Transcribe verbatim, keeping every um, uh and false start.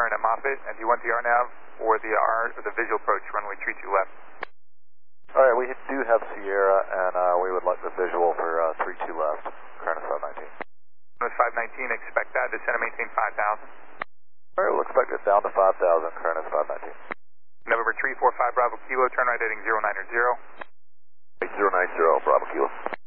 Aaron at Moffett, and do you want the R nav or the R, or the visual approach runway three two left? Alright, we do have Sierra, and uh, we would like the visual for uh, three two left, Curtis five nineteen. Curtis five nineteen, expect that, descend and maintain five thousand. Alright, we'll expect it down to five thousand, Curtis five nineteen. November three four five Bravo Kilo, turn right heading zero nine zero. zero nine zero, Bravo Kilo.